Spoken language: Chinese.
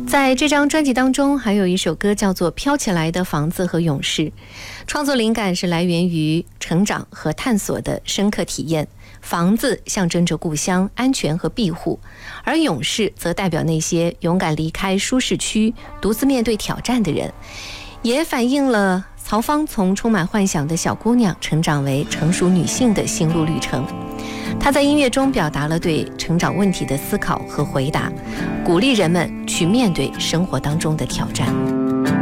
在这张专辑当中，还有一首歌叫做《飘起来的房子和勇士》，创作灵感是来源于成长和探索的深刻体验。房子象征着故乡、安全和庇护，而勇士则代表那些勇敢离开舒适区、独自面对挑战的人，也反映了曹芳从充满幻想的小姑娘成长为成熟女性的心路历程。她在音乐中表达了对成长问题的思考和回答，鼓励人们去面对生活当中的挑战。